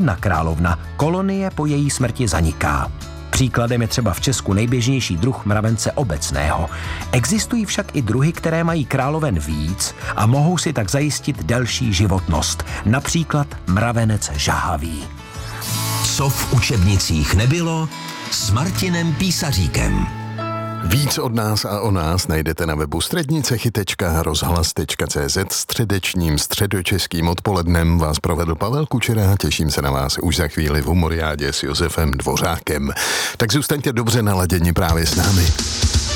jedna královna, kolonie po její smrti zaniká. Příkladem je třeba v Česku nejběžnější druh mravence obecného. Existují však i druhy, které mají královen víc a mohou si tak zajistit delší životnost. Například mravenec žahavý. Co v učebnicích nebylo s Martinem Písaříkem. Víc od nás a o nás najdete na webu střednicechy.rozhlas.cz. Středečním středočeským odpolednem vás provedl Pavel Kučera. Těším se na vás už za chvíli v Humoriádě s Josefem Dvořákem. Tak zůstaňte dobře naladěni právě s námi.